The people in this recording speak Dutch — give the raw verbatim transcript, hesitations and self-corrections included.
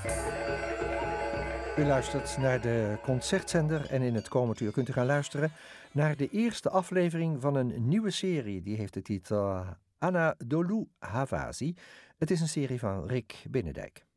U luistert naar de Concertzender en in het komend uur kunt u gaan luisteren naar de eerste aflevering van een nieuwe serie. Die heeft de titel Anadolu Havasi. Het is een serie van Rick Binnendijk.